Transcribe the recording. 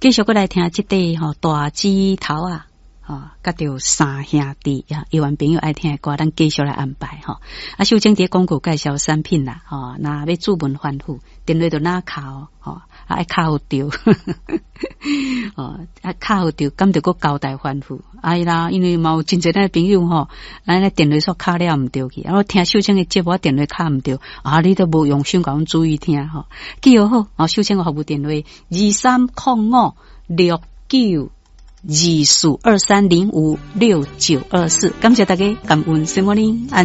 继续过来听这对大指头啊，甲着三兄弟啊，有缘朋友爱听的歌，咱继续来安排啊，秀清伫广告介绍产品啦，那要注文反复，电话就哪敲爱敲掉，敲掉，咁就个交代反复，啦，因为有真侪咱朋友咱咧电话所敲了唔对去，我听秀清的节目电话敲唔对，你都无用心甲阮注意听记好秀清的服务电话2305692423056924，感谢大家，感恩，什么呢？